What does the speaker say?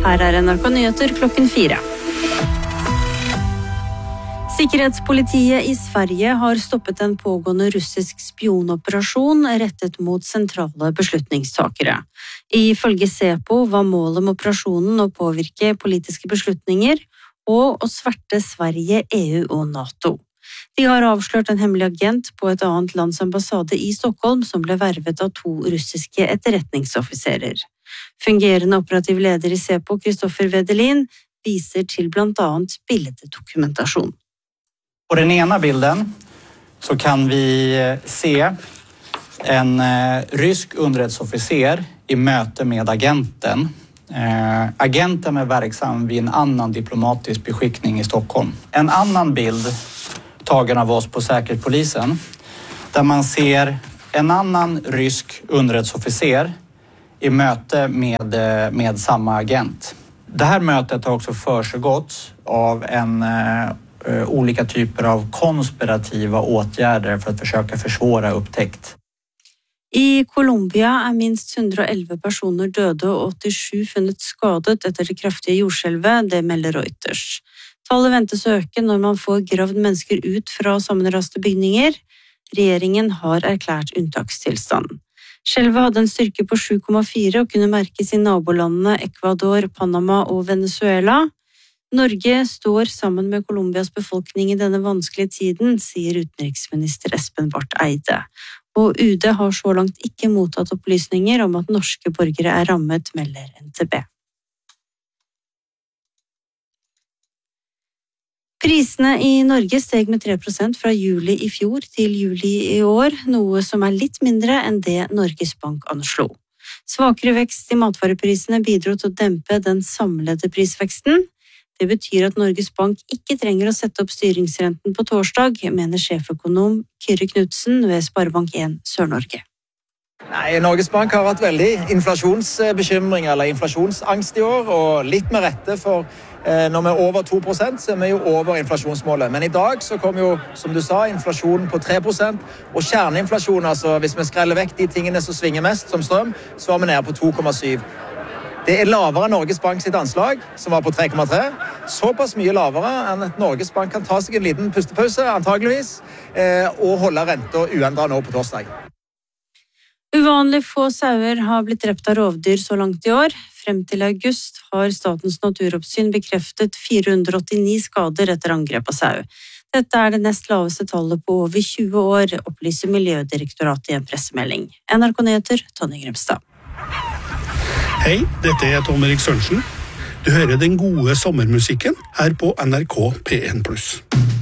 Her NRK Nyheter klokken 4. Sikkerhetspolitiet i Sverige har stoppet en pågående russisk spionoperasjon rettet mot sentrale beslutningstakere. Ifølge SEPO var målet med operasjonen å påvirke politiske beslutninger og å sverte Sverige, EU og NATO. De har avslørt en hemmelig agent på et annet lands ambassade i Stockholm som ble vervet av 2 russiske etterretningsoffiserer. Fungerende operativ leder i SEPO, Kristoffer Wedelin, viser til blant annet bildedokumentasjon. På den ena bilden så kan vi se en rysk underrättelseofficer i möte med agenten. Agenten är verksam vid en annan diplomatisk beskickning i Stockholm. En annan bild tagen av oss på Säkerhetspolisen där man ser en annan rysk underrättelseofficer i möte med samma agent. Det här mötet har också försiggått av olika typer av konspirativa åtgärder för att försöka försvåra upptäckt. I Colombia er minst 111 personer døde og 87 funnet skadet etter det kraftige jordskjelvet, det melder Reuters. Tallet ventes å øke når man får gravd mennesker ut fra sammenraste bygninger. Regjeringen har erklært unntakstilstand. Skjelvet hadde en styrke på 7,4 og kunne merkes i nabolandene Ecuador, Panama og Venezuela. Norge står sammen med Colombias befolkning i denne vanskelige tiden, sier utenriksminister Espen Barth Eide. Og UD har så langt ikke mottatt opplysninger om at norske borgere er rammet, melder NTB. Prisene i Norge steg med 3% fra juli i fjor til juli i år, noe som er litt mindre enn det Norges Bank anslo. Svakere vekst i matvareprisene bidro til å dempe den samlede prisveksten. Det betyr at Norges Bank ikke trenger å sette opp styringsrenten på torsdag, mener sjeføkonom Kyrre Knudsen ved Sparebank 1 Sør-Norge. Nei, Norges Bank har hatt veldig inflasjonsbekymring eller inflasjonsangst i år, og litt med rette for når vi er over 2%, så er vi jo over inflasjonsmålet. Men i dag så kom jo, som du sa, inflasjonen på 3%, og kjerneinflasjon, altså hvis vi skreller vekk de tingene som svinger mest, som strøm, så var vi nede på 2,7%. Det er lavere enn Norges Bank sitt anslag, som var på 3,3. Såpass mye lavere enn at Norges Bank kan ta seg en liten pustepause, antageligvis, og holde renta uendret nå på torsdag. Uvanlig få sauer har blitt drept av rovdyr så langt i år. Frem til august har Statens naturoppsyn bekreftet 489 skader etter angrep av sau. Dette er det nest laveste tallet på over 20 år, opplyser Miljødirektoratet i en pressemelding. NRK Nyheter, Tonje Grimstad. Hei, dette er Tom Erik Sørensen. Du hører den gode sommermusikken her på NRK P1+.